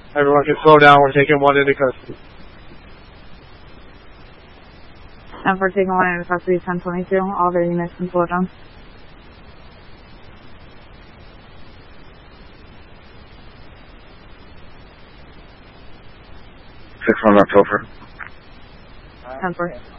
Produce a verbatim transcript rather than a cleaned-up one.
Everyone can slow down. We're taking one into custody. And we're taking one into custody, ten twenty-two. All their units can slow down. Six one October. ten four.